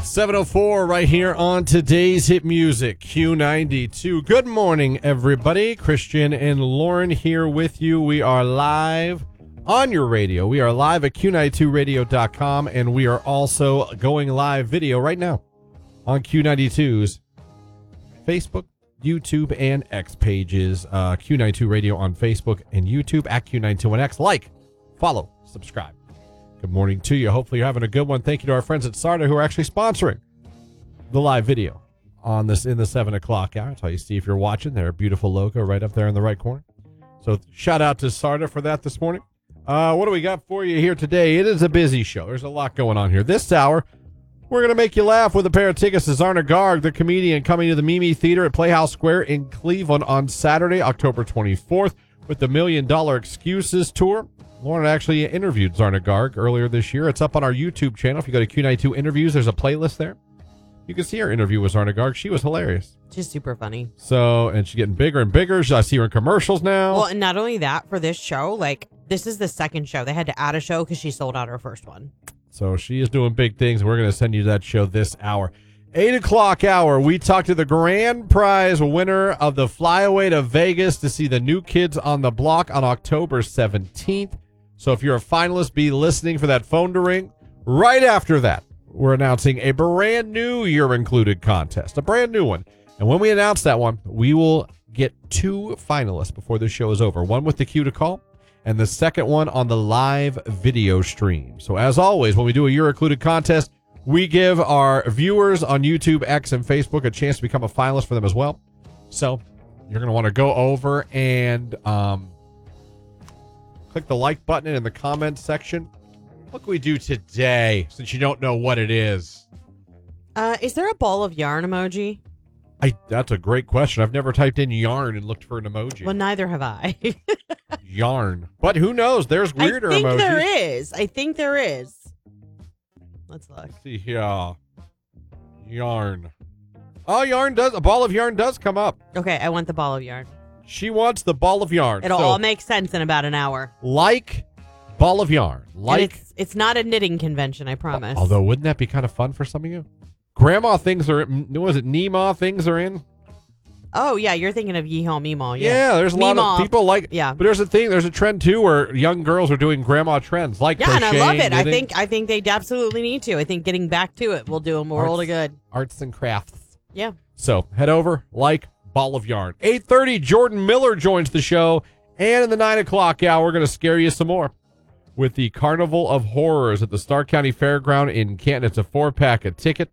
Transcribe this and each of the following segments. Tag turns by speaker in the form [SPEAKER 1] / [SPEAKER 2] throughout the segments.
[SPEAKER 1] 7:04 right here on today's hit music, Q92. Good morning, everybody. Christian and Lauren here with you. We are live on your radio. We are live at Q92radio.com, and we are also going live video right now on Q92's Facebook, YouTube, and X pages. Q92 Radio on Facebook and YouTube, at Q92 on X. Like, follow, subscribe. Good morning to you. Hopefully you're having a good one. Thank you to our friends at Sarda who are actually sponsoring the live video on this in the 7 o'clock hour. That's how you see if you're watching. Their beautiful logo right up there in the right corner. So shout out to Sarda for that this morning. What do we got for you here today? It is a busy show. There's a lot going on here. This hour, we're going to make you laugh with a pair of tickets to Zarna Garg, the comedian, coming to the Mimi Theater at Playhouse Square in Cleveland on Saturday, October 24th, with the $1 Million Excuses Tour. Lauren actually interviewed Zarna Garg earlier this year. It's up on our YouTube channel. If you go to Q92 Interviews, there's a playlist there. You can see her interview with Zarna Garg. She was hilarious.
[SPEAKER 2] She's super funny.
[SPEAKER 1] So, and she's getting bigger and bigger. I see her in commercials now.
[SPEAKER 2] Well, and not only that, for this show, like, this is the second show. They had to add a show because she sold out her first one.
[SPEAKER 1] So she is doing big things. We're going to send you that show this hour. 8 o'clock hour, we talked to the grand prize winner of the flyaway to Vegas to see the New Kids on the Block on October 17th. So if you're a finalist, be listening for that phone to ring. Right after that, we're announcing a brand new You're Included contest, a brand new one. And when we announce that one, we will get 2 finalists before the show is over. One with the cue to call, and the second one on the live video stream. So as always, when we do a You're Included contest, we give our viewers on YouTube, X, and Facebook a chance to become a finalist for them as well. So you're going to want to go over and click the like button in the comments section. What can we do today since you don't know what it is?
[SPEAKER 2] Is there a ball of yarn emoji?
[SPEAKER 1] That's a great question. I've never typed in yarn and looked for an emoji.
[SPEAKER 2] Well, neither have I.
[SPEAKER 1] Yarn. But who knows? There's weirder emojis.
[SPEAKER 2] I think there is. Let's look.
[SPEAKER 1] Let's see here. Yarn. Oh, a ball of yarn does come up.
[SPEAKER 2] Okay, I want the ball of yarn.
[SPEAKER 1] She wants the ball of yarn.
[SPEAKER 2] It'll all make sense in about an hour.
[SPEAKER 1] Like ball of yarn. Like
[SPEAKER 2] it's not a knitting convention, I promise.
[SPEAKER 1] Although, wouldn't that be kind of fun for some of you? Grandma things are, was it Neema things are in?
[SPEAKER 2] Oh, yeah, you're thinking of Yeehaw Meemaw.
[SPEAKER 1] Yeah, there's a lot of people like,
[SPEAKER 2] yeah.
[SPEAKER 1] But there's a trend too where young girls are doing grandma trends like
[SPEAKER 2] crocheting, and I love it.
[SPEAKER 1] Knitting.
[SPEAKER 2] I think they absolutely need to. I think getting back to it will do them a world of good.
[SPEAKER 1] Arts and crafts.
[SPEAKER 2] Yeah.
[SPEAKER 1] So head over, like ball of yarn. 8:30, Jordan Miller joins the show, and in the 9 o'clock hour, we're going to scare you some more with the Carnival of Horrors at the Stark County Fairground in Canton. It's a 4-pack a ticket.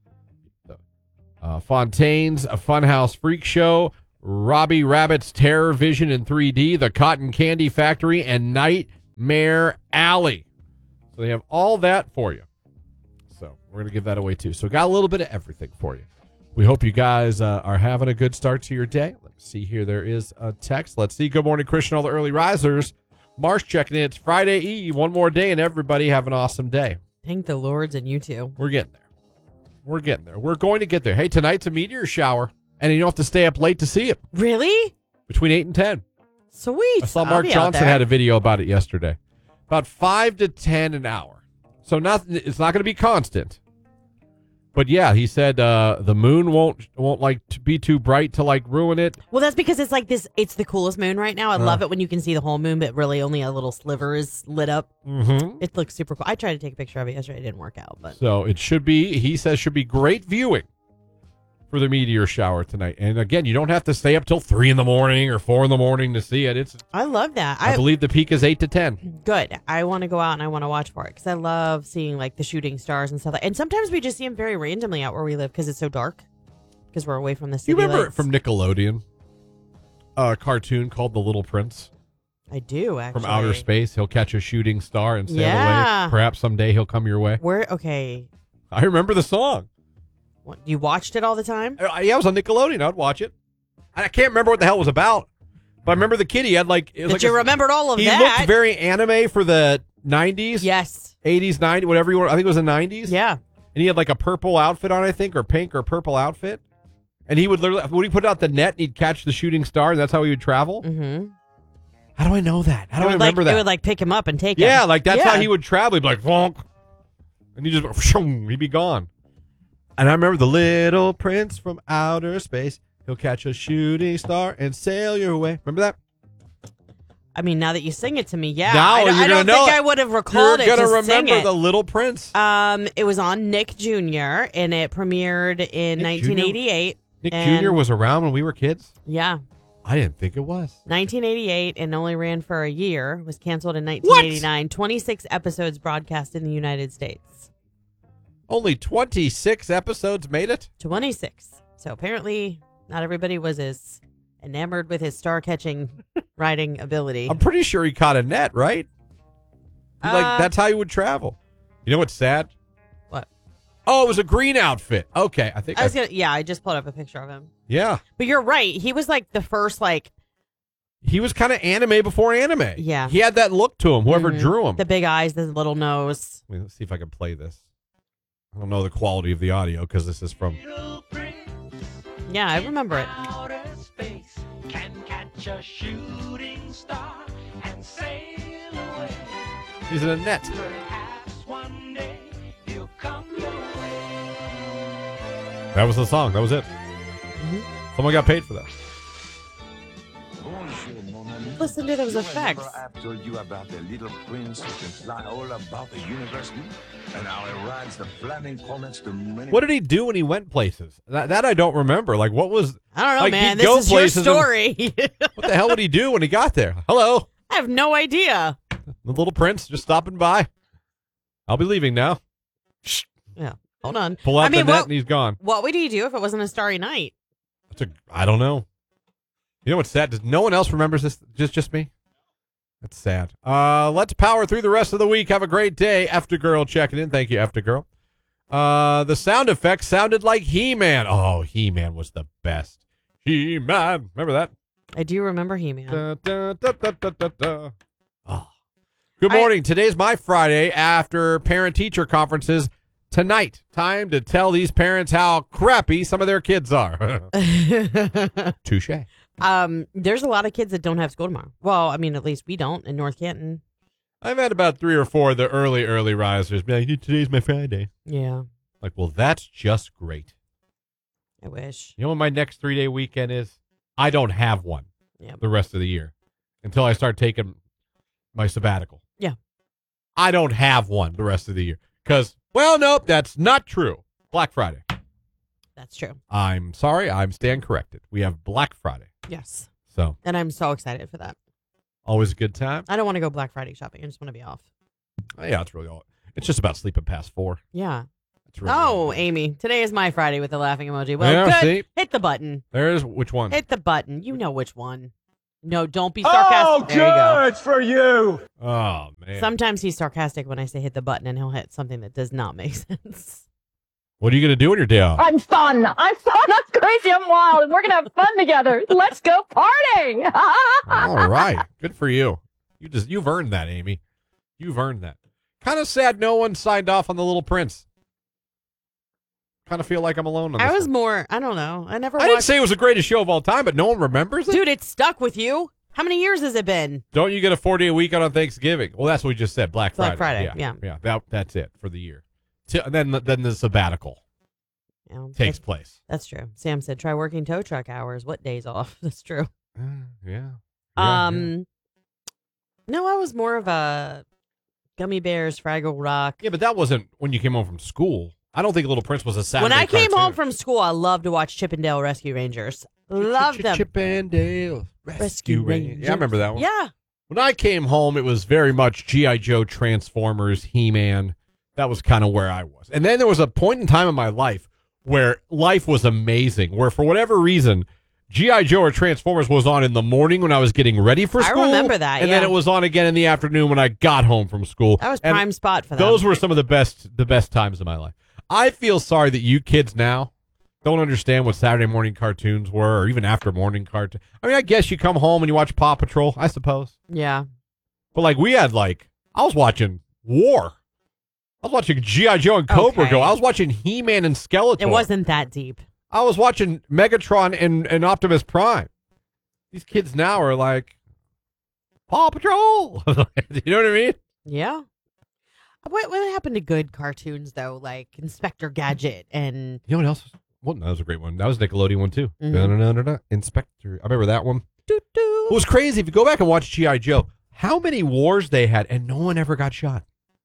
[SPEAKER 1] Fontaine's a Funhouse Freak Show, Robbie Rabbit's Terror Vision in 3D, the Cotton Candy Factory, and Nightmare Alley. So they have all that for you. So we're going to give that away too. So got a little bit of everything for you. We hope you guys are having a good start to your day. Let's see here. There is a text. Let's see. Good morning, Christian, all the early risers. Marsh checking in. It's Friday Eve. One more day, and everybody have an awesome day.
[SPEAKER 2] Thank the Lords and you too.
[SPEAKER 1] We're getting there. We're getting there. We're going to get there. Hey, tonight's a meteor shower, and you don't have to stay up late to see it.
[SPEAKER 2] Really?
[SPEAKER 1] Between 8 and 10.
[SPEAKER 2] Sweet.
[SPEAKER 1] I saw Mark Johnson had a video about it yesterday. About 5 to 10 an hour. So it's not going to be constant. But yeah, he said the moon won't like to be too bright to like ruin it.
[SPEAKER 2] Well, that's because it's like this. It's the coolest moon right now. I love it when you can see the whole moon, but really only a little sliver is lit up.
[SPEAKER 1] Mm-hmm.
[SPEAKER 2] It looks super cool. I tried to take a picture of it yesterday. It didn't work out, but
[SPEAKER 1] so it should be. He says should be great viewing for the meteor shower tonight. And again, you don't have to stay up till 3 in the morning or 4 in the morning to see it.
[SPEAKER 2] I love that.
[SPEAKER 1] I believe the peak is 8 to 10.
[SPEAKER 2] Good. I want to go out and I want to watch for it because I love seeing like the shooting stars and stuff. And sometimes we just see them very randomly out where we live because it's so dark because we're away from the city.
[SPEAKER 1] You remember
[SPEAKER 2] lights.
[SPEAKER 1] From Nickelodeon, a cartoon called The Little Prince?
[SPEAKER 2] I do, actually.
[SPEAKER 1] From outer space, he'll catch a shooting star and sail
[SPEAKER 2] Yeah.
[SPEAKER 1] away. Perhaps someday he'll come your way.
[SPEAKER 2] Okay.
[SPEAKER 1] I remember the song.
[SPEAKER 2] What, you watched it all the time?
[SPEAKER 1] Yeah, it was on Nickelodeon. I'd watch it. I can't remember what the hell it was about, but I remember the kid. He had like... It was
[SPEAKER 2] but
[SPEAKER 1] like
[SPEAKER 2] you remembered all of
[SPEAKER 1] he
[SPEAKER 2] that.
[SPEAKER 1] He looked very anime for the 90s.
[SPEAKER 2] Yes.
[SPEAKER 1] 80s, 90s, whatever you want. I think it was the 90s.
[SPEAKER 2] Yeah.
[SPEAKER 1] And he had like a purple outfit on, I think, or pink or purple outfit. And he would literally... When he put out the net, he'd catch the shooting star, and that's how he would travel.
[SPEAKER 2] Mm-hmm.
[SPEAKER 1] How do I know that? How do I remember that?
[SPEAKER 2] It would like pick him up and take him.
[SPEAKER 1] Yeah, like that's how he would travel. He'd be like, vonk. And he'd just, he'd be gone. And I remember the little prince from outer space. He'll catch a shooting star and sail your way. Remember that?
[SPEAKER 2] I mean, now that you sing it to me, yeah.
[SPEAKER 1] Now
[SPEAKER 2] I
[SPEAKER 1] you're
[SPEAKER 2] don't
[SPEAKER 1] gonna know
[SPEAKER 2] think
[SPEAKER 1] it.
[SPEAKER 2] I would have recalled
[SPEAKER 1] You're
[SPEAKER 2] it.
[SPEAKER 1] gonna
[SPEAKER 2] to sing
[SPEAKER 1] remember
[SPEAKER 2] it.
[SPEAKER 1] the Little Prince.
[SPEAKER 2] It was on Nick Jr. and it premiered in
[SPEAKER 1] Nick
[SPEAKER 2] 1988.
[SPEAKER 1] Nick
[SPEAKER 2] and-
[SPEAKER 1] Jr. was around when we were kids.
[SPEAKER 2] Yeah,
[SPEAKER 1] I didn't think it was.
[SPEAKER 2] 1988 and only ran for a year. Was canceled in 1989. 26 episodes broadcast in the United States.
[SPEAKER 1] Only 26 episodes made it.
[SPEAKER 2] 26. So apparently, not everybody was as enamored with his star-catching writing ability.
[SPEAKER 1] I'm pretty sure he caught a net, right? That's how he would travel. You know what's sad?
[SPEAKER 2] What?
[SPEAKER 1] Oh, it was a green outfit. Okay, I think.
[SPEAKER 2] I just pulled up a picture of him.
[SPEAKER 1] Yeah,
[SPEAKER 2] But you're right. He was like the first, like,
[SPEAKER 1] he was kind of anime before anime.
[SPEAKER 2] Yeah.
[SPEAKER 1] he had that look to him. Whoever
[SPEAKER 2] mhm.
[SPEAKER 1] drew him.
[SPEAKER 2] The big eyes, the little nose.
[SPEAKER 1] Let's see if I can play this. I don't know the quality of the audio because this is from.
[SPEAKER 2] Yeah, I remember it.
[SPEAKER 3] Outer space can catch a shooting star and sail away.
[SPEAKER 1] He's in a net.
[SPEAKER 3] Perhaps one day he'll come your way.
[SPEAKER 1] That was the song. That was it. Someone got paid for that.
[SPEAKER 2] Listen to those effects.
[SPEAKER 4] Remember I've told you about the little prince who can fly all about the universe and how he rides the flaming comets to many...
[SPEAKER 1] What did he do when he went places? That I don't remember. Like, what was?
[SPEAKER 2] I don't know,
[SPEAKER 1] Like,
[SPEAKER 2] man.
[SPEAKER 1] he'd go
[SPEAKER 2] This is your
[SPEAKER 1] places and-
[SPEAKER 2] story.
[SPEAKER 1] What the hell would he do when he got there? Hello,
[SPEAKER 2] I have no idea.
[SPEAKER 1] the little prince just stopping by. I'll be leaving now.
[SPEAKER 2] Yeah. Hold on.
[SPEAKER 1] Pull out
[SPEAKER 2] I mean,
[SPEAKER 1] the net
[SPEAKER 2] what,
[SPEAKER 1] and he's gone.
[SPEAKER 2] what would he do if it wasn't a starry night?
[SPEAKER 1] I don't know. You know what's sad? Does no one else remembers this? Just me? That's sad. Let's power through the rest of the week. Have a great day. After Girl checking in. Thank you, After Girl. The sound effects sounded like He-Man. Oh, He-Man was the best. He-Man. Remember that?
[SPEAKER 2] I do remember He-Man.
[SPEAKER 1] Da, da, da, da, da, da, da. Oh. Good morning. Today's my Friday after parent-teacher conferences tonight. Time to tell these parents how crappy some of their kids are. Touche.
[SPEAKER 2] There's a lot of kids that don't have school tomorrow. Well, I mean, at least we don't in North Canton.
[SPEAKER 1] I've had about 3 or 4 of the early risers be like, today's my Friday.
[SPEAKER 2] Yeah,
[SPEAKER 1] Like, well, that's just great.
[SPEAKER 2] I wish.
[SPEAKER 1] You know what my next 3-day weekend is? I don't have one
[SPEAKER 2] Yep.
[SPEAKER 1] the rest of the year until I start taking my sabbatical.
[SPEAKER 2] Yeah.
[SPEAKER 1] I don't have one the rest of the year because, well, nope, that's not true. Black Friday.
[SPEAKER 2] That's true.
[SPEAKER 1] I'm sorry. I'm stand corrected. We have Black Friday.
[SPEAKER 2] Yes.
[SPEAKER 1] So
[SPEAKER 2] And I'm so excited for that.
[SPEAKER 1] always a good time.
[SPEAKER 2] I don't want to go Black Friday shopping. I just want to be off.
[SPEAKER 1] Yeah, it's really all. It's just about sleeping past 4.
[SPEAKER 2] Yeah.
[SPEAKER 1] That's really
[SPEAKER 2] Oh,
[SPEAKER 1] all it is.
[SPEAKER 2] Amy, today is my Friday with the laughing emoji. Well,
[SPEAKER 1] Yeah,
[SPEAKER 2] good.
[SPEAKER 1] see?
[SPEAKER 2] Hit the button.
[SPEAKER 1] There's which one?
[SPEAKER 2] Hit the button. You know which one. No, don't be sarcastic. There you go.
[SPEAKER 4] for you!
[SPEAKER 1] Oh, man.
[SPEAKER 2] Sometimes he's sarcastic when I say hit the button and he'll hit something that does not make sense.
[SPEAKER 1] What are you going to do on your day off?
[SPEAKER 5] I'm fun. I'm crazy. I'm wild. And we're going to have fun together. Let's go partying.
[SPEAKER 1] All right. Good for you. You've earned that, Amy. You've earned that. Kind of sad no one signed off on The Little Prince. Kind of feel like I'm alone on this
[SPEAKER 2] I was
[SPEAKER 1] one.
[SPEAKER 2] more, I don't know. I never
[SPEAKER 1] I didn't
[SPEAKER 2] watched.
[SPEAKER 1] say it was the greatest show of all time, but no one remembers it?
[SPEAKER 2] Dude, it's stuck with you. How many years has it been?
[SPEAKER 1] Don't you get a 4-day weekend on Thanksgiving? Well, that's what we just said, Black Friday.
[SPEAKER 2] Black Friday, yeah.
[SPEAKER 1] Yeah, that's it for the year. And then the sabbatical
[SPEAKER 2] You know,
[SPEAKER 1] takes place.
[SPEAKER 2] That's true. Sam said, try working tow truck hours. What days off? That's true.
[SPEAKER 1] Yeah.
[SPEAKER 2] No, I was more of a Gummy Bears, Fraggle Rock.
[SPEAKER 1] Yeah, but that wasn't when you came home from school. I don't think Little Prince was a Saturday
[SPEAKER 2] When I came
[SPEAKER 1] cartoon.
[SPEAKER 2] home from school, I loved to watch Chip and Dale Rescue Rangers. Loved them.
[SPEAKER 1] Chip and Dale Rescue Rangers. Yeah, I remember that one.
[SPEAKER 2] Yeah.
[SPEAKER 1] When I came home, it was very much G.I. Joe, Transformers, He-Man. That was kind of where I was. And then there was a point in time in my life where life was amazing, where for whatever reason, G.I. Joe or Transformers was on in the morning when I was getting ready for
[SPEAKER 2] I
[SPEAKER 1] school.
[SPEAKER 2] remember that,
[SPEAKER 1] And then
[SPEAKER 2] yeah.
[SPEAKER 1] it was on again in the afternoon when I got home from school.
[SPEAKER 2] That was
[SPEAKER 1] And
[SPEAKER 2] prime spot for them.
[SPEAKER 1] those were some of the best times of my life. I feel sorry that you kids now don't understand what Saturday morning cartoons were, or even after morning cartoons. I mean, I guess you come home and you watch Paw Patrol, I suppose.
[SPEAKER 2] Yeah.
[SPEAKER 1] But like we had I was watching War. I was watching G.I. Joe and Cobra
[SPEAKER 2] Okay.
[SPEAKER 1] Go. I was watching He-Man and Skeletor.
[SPEAKER 2] It wasn't that deep.
[SPEAKER 1] I was watching Megatron and Optimus Prime. These kids now are like, Paw Patrol. You know what I mean?
[SPEAKER 2] Yeah. What happened to good cartoons though, like Inspector Gadget and
[SPEAKER 1] You know what else? Well, that was a great one. That was a Nickelodeon one too.
[SPEAKER 2] Mhm.
[SPEAKER 1] Da-da-da-da-da. Inspector. I remember that one.
[SPEAKER 2] doo doo.
[SPEAKER 1] It was crazy. If you go back and watch G.I. Joe, how many wars they had and no one ever got shot.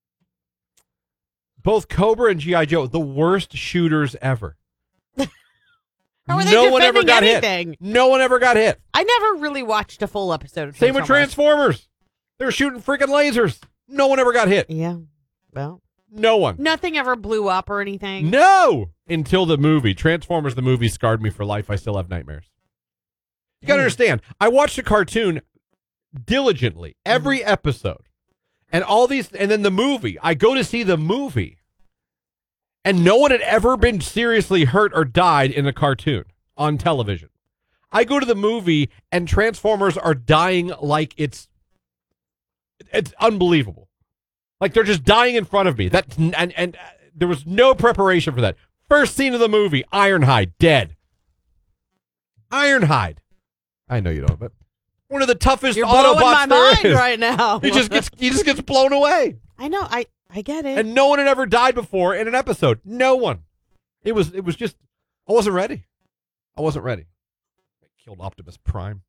[SPEAKER 1] Both Cobra and G.I. Joe, the worst shooters ever.
[SPEAKER 2] How are they
[SPEAKER 1] No one ever
[SPEAKER 2] defending
[SPEAKER 1] got
[SPEAKER 2] anything?
[SPEAKER 1] hit. No one ever got hit.
[SPEAKER 2] I never really watched a full episode of
[SPEAKER 1] Same with Transformers. They were shooting freaking lasers. No one ever got hit.
[SPEAKER 2] Yeah. Well,
[SPEAKER 1] No one.
[SPEAKER 2] nothing ever blew up or anything.
[SPEAKER 1] No. Until the movie. Transformers, the movie, scarred me for life. I still have nightmares. You got to understand, I watched the cartoon diligently, every episode. And all these, and then the movie. I go to see the movie. And no one had ever been seriously hurt or died in a cartoon on television. I go to the movie and Transformers are dying like it's unbelievable. Like they're just dying in front of me. And there was no preparation for that. First scene of the movie, Ironhide dead. Ironhide. I know you don't, but one of the toughest
[SPEAKER 2] You're blowing
[SPEAKER 1] Autobots
[SPEAKER 2] my
[SPEAKER 1] there
[SPEAKER 2] mind
[SPEAKER 1] is.
[SPEAKER 2] right now.
[SPEAKER 1] He just gets blown away.
[SPEAKER 2] I know. I get it.
[SPEAKER 1] And no one had ever died before in an episode. No one. It was just I wasn't ready. I killed Optimus Prime.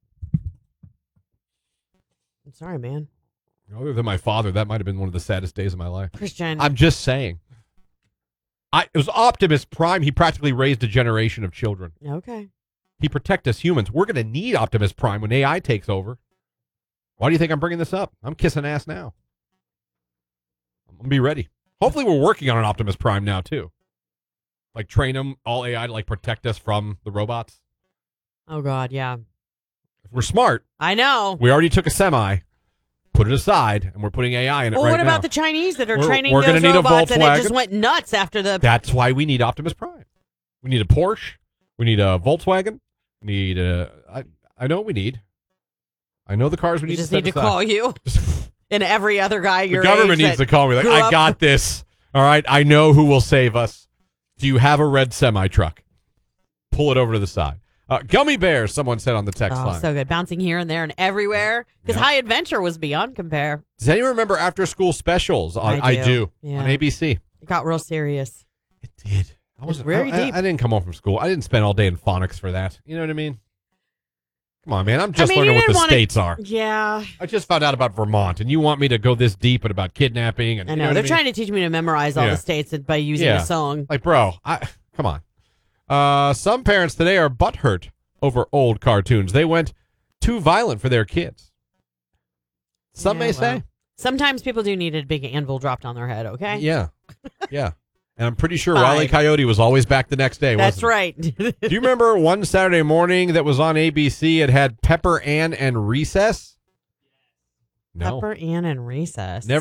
[SPEAKER 2] I'm sorry, man.
[SPEAKER 1] Other than my father, that might have been one of the saddest days of my life.
[SPEAKER 2] Christian.
[SPEAKER 1] I'm just saying. It was Optimus Prime. He practically raised a generation of children.
[SPEAKER 2] Okay.
[SPEAKER 1] He protects us humans. We're going to need Optimus Prime when AI takes over. Why do you think I'm bringing this up? I'm kissing ass now. I'm going to be ready. Hopefully we're working on an Optimus Prime now, too. Like train them, all AI, to like protect us from the robots.
[SPEAKER 2] Oh, God, yeah.
[SPEAKER 1] If we're smart,
[SPEAKER 2] I know.
[SPEAKER 1] we already took a semi, put it aside, and we're putting AI in it
[SPEAKER 2] Well,
[SPEAKER 1] right
[SPEAKER 2] what
[SPEAKER 1] now.
[SPEAKER 2] about the Chinese that are training
[SPEAKER 1] we're gonna
[SPEAKER 2] those
[SPEAKER 1] need a
[SPEAKER 2] robots and it
[SPEAKER 1] Volkswagen.
[SPEAKER 2] just went nuts after the...
[SPEAKER 1] That's why we need Optimus Prime. We need a Porsche. We need a Volkswagen. We need a... I know what we need. I know the cars we
[SPEAKER 2] We
[SPEAKER 1] need
[SPEAKER 2] just
[SPEAKER 1] to
[SPEAKER 2] need to
[SPEAKER 1] set aside.
[SPEAKER 2] call you and every other guy
[SPEAKER 1] The
[SPEAKER 2] your
[SPEAKER 1] government
[SPEAKER 2] age
[SPEAKER 1] needs
[SPEAKER 2] that
[SPEAKER 1] to call me. Like,
[SPEAKER 2] grew
[SPEAKER 1] I
[SPEAKER 2] up-
[SPEAKER 1] got this. All right. I know who will save us. Do you have a red semi truck? Pull it over to the side. Gummy bears, someone said on the text
[SPEAKER 2] Oh,
[SPEAKER 1] line.
[SPEAKER 2] so good. Bouncing here and there and everywhere. Because
[SPEAKER 1] Yeah.
[SPEAKER 2] High Adventure was beyond compare.
[SPEAKER 1] Does anyone remember after school specials?
[SPEAKER 2] I do.
[SPEAKER 1] On
[SPEAKER 2] Yeah.
[SPEAKER 1] ABC.
[SPEAKER 2] It got real serious.
[SPEAKER 1] It did. I
[SPEAKER 2] It's
[SPEAKER 1] wasn't
[SPEAKER 2] very
[SPEAKER 1] I
[SPEAKER 2] deep.
[SPEAKER 1] didn't come home from school. I didn't spend all day in phonics for that. You know what I mean? Come on, man. I'm just
[SPEAKER 2] mean,
[SPEAKER 1] learning
[SPEAKER 2] you
[SPEAKER 1] what the
[SPEAKER 2] didn't wanna-
[SPEAKER 1] states are.
[SPEAKER 2] Yeah.
[SPEAKER 1] I just found out about Vermont, and you want me to go this deep and about kidnapping? And
[SPEAKER 2] I
[SPEAKER 1] you
[SPEAKER 2] know.
[SPEAKER 1] what
[SPEAKER 2] They're
[SPEAKER 1] mean?
[SPEAKER 2] trying to teach me to memorize all
[SPEAKER 1] Yeah.
[SPEAKER 2] the states by using
[SPEAKER 1] Yeah.
[SPEAKER 2] a song.
[SPEAKER 1] Like, bro, come on. Some parents today are butthurt over old cartoons. They went too violent for their kids. Some
[SPEAKER 2] Yeah,
[SPEAKER 1] may say.
[SPEAKER 2] well, sometimes people do need a big anvil dropped on their head, okay?
[SPEAKER 1] Yeah. Yeah. And I'm pretty sure
[SPEAKER 2] Fine.
[SPEAKER 1] Wile E. Coyote was always back the next day,
[SPEAKER 2] That's
[SPEAKER 1] wasn't he?
[SPEAKER 2] right.
[SPEAKER 1] Do you remember one Saturday morning that was on ABC? It had Pepper Ann and Recess? No.
[SPEAKER 2] Pepper Ann and Recess.
[SPEAKER 1] Never